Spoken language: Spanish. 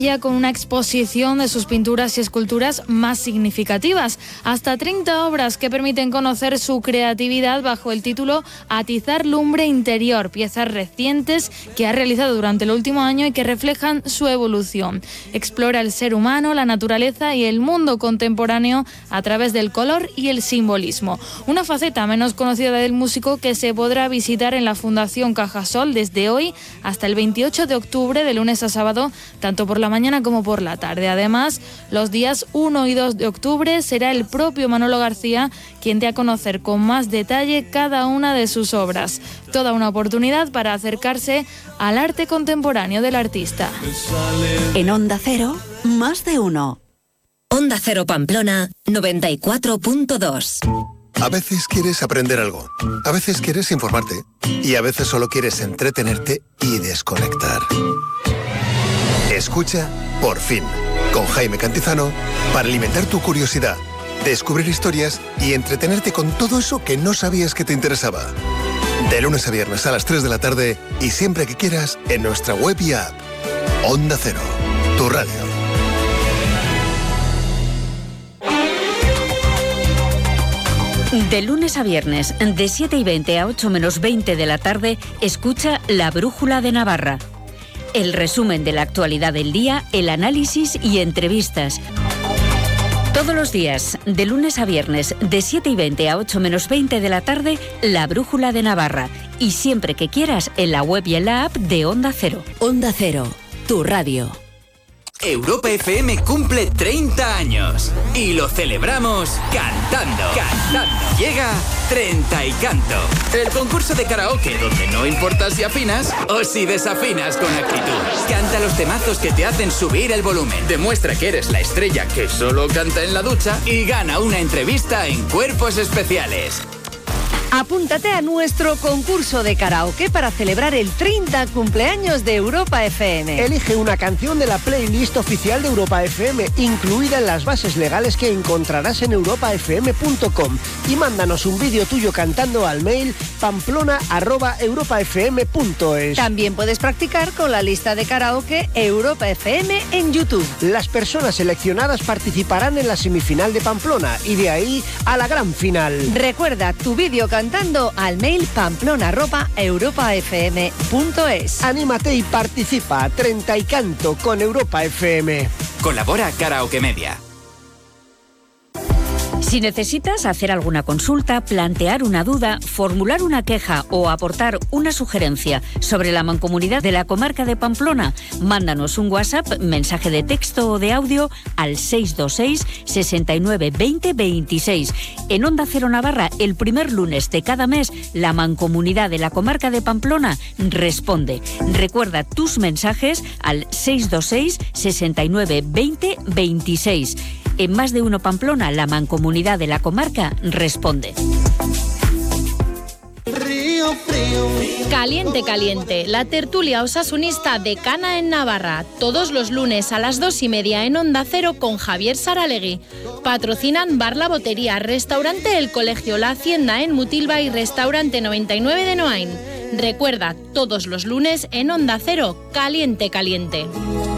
ya con una exposición de sus pinturas y esculturas más significativas. Hasta 30 obras que permiten conocer su creatividad bajo el título Atizar lumbre interior, piezas recientes que ha realizado durante el último año y que reflejan su evolución. Explora el ser humano, la naturaleza y el mundo contemporáneo a través del color y el simbolismo. Una faceta menos conocida del músico que se podrá visitar en la Fundación Cajasol desde hoy hasta el 28 de octubre, de lunes a sábado, tanto por la mañana como por la tarde. Además, los días 1 y 2 de octubre será el propio Manolo García quien dé a conocer con más detalle cada una de sus obras. Toda una oportunidad para acercarse al arte contemporáneo del artista. En Onda Cero, más de uno. Onda Cero Pamplona 94.2. A veces quieres aprender algo, a veces quieres informarte y a veces solo quieres entretenerte y desconectar. Escucha Por Fin, con Jaime Cantizano, para alimentar tu curiosidad, descubrir historias y entretenerte con todo eso que no sabías que te interesaba. De lunes a viernes a las 3 de la tarde y siempre que quieras en nuestra web y app. Onda Cero, tu radio. De lunes a viernes, de 7:20 a 8 menos 20 de la tarde, escucha La Brújula de Navarra. El resumen de la actualidad del día, el análisis y entrevistas. Todos los días, de lunes a viernes, de 7:20 a 8 menos 20 de la tarde, La Brújula de Navarra. Y siempre que quieras, en la web y en la app de Onda Cero. Onda Cero, tu radio. Europa FM cumple 30 años y lo celebramos cantando. Llega 30 y Canto, el concurso de karaoke donde no importa si afinas o si desafinas con actitud. Canta los temazos que te hacen subir el volumen. Demuestra que eres la estrella que solo canta en la ducha y gana una entrevista en Cuerpos Especiales. Apúntate a nuestro concurso de karaoke para celebrar el 30 cumpleaños de Europa FM. Elige una canción de la playlist oficial de Europa FM, incluida en las bases legales que encontrarás en europafm.com, y mándanos un vídeo tuyo cantando al mail pamplona@europafm.es. También puedes practicar con la lista de karaoke Europa FM en YouTube. Las personas seleccionadas participarán en la semifinal de Pamplona y de ahí a la gran final. Recuerda tu vídeo cantando al mail pamplona@europafm.es. Anímate y participa. 30 y Canto con Europa FM. Colabora Karaoke Media. Si necesitas hacer alguna consulta, plantear una duda, formular una queja o aportar una sugerencia sobre la mancomunidad de la comarca de Pamplona, mándanos un WhatsApp, mensaje de texto o de audio al 626 69 20 26. En Onda Cero Navarra, el primer lunes de cada mes, la mancomunidad de la comarca de Pamplona responde. Recuerda tus mensajes al 626 69 20 26. En Más de Uno Pamplona, la mancomunidad de la comarca responde. Caliente, caliente, la tertulia osasunista de Cana en Navarra, todos los lunes a las 2:30 en Onda Cero con Javier Saralegui. Patrocinan Bar La Botería, Restaurante El Colegio, La Hacienda en Mutilva y Restaurante 99 de Noain. Recuerda, todos los lunes en Onda Cero, Caliente, caliente.